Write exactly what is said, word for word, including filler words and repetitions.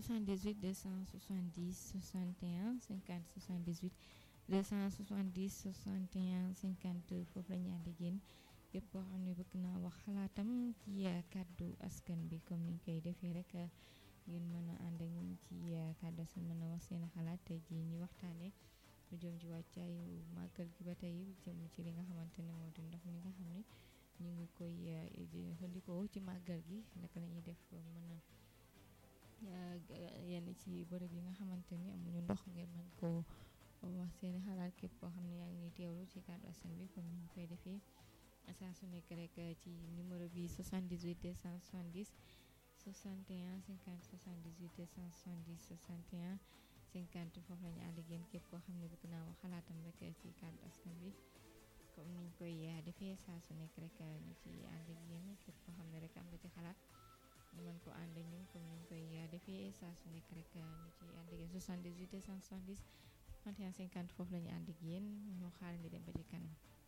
soixante-dix-huit deux cent soixante-dix soixante et un cinquante soixante-dix-huit deux cent soixante-dix soixante et un cinquante foofu la ñu ànd ak yéen képp koo xam ne bëgg naa wax xalaatam ci kàddu askan bi comme niñ koy defee rek ngeen mën a ànd ak ñun ci kàddu askan mën a wax seen xalaat tey jii ñi waxtaanee lu jëm ci wàccaayu màggal gi ba tey jëm ci li nga xamante ne moo di ndox mi nga xam ne ñu ngi koy jëfandikoo ci màggal gi naka la ñuy def mën a yenn ci bërëb yi nga xamante ni amuñu ndox ngeen mën koo wax seen xalaat képp koo xam ne yaa ngi teewlu ci kàddu askan bi comme ni ñu koy defee saa su nekk rek ci numéro bi soixante-dix-huit deux cent soixante-dix soixante et un cinquante soixante-dix-huit deux cent soixante-dix soixante et un cinquante foofu la ñu ànd ak yéen képp koo xam ne bëgg naa wax xalaatam rek ci kàddu askan bi comme niñ koy defee saa su nekk rek ñu ci ànd ak yéen képp koo xam ne rek am nga ci xalaat ñu mën ko ànd ak ñun comme niñ koy defee saa su nekk rek ñu ci ànd ak yéen soixante-dix-huit deux cent soixante-dix trente et un cinquante foofu la ñu ànd ak yéen ñu xaar ngi dem ba ci kanam.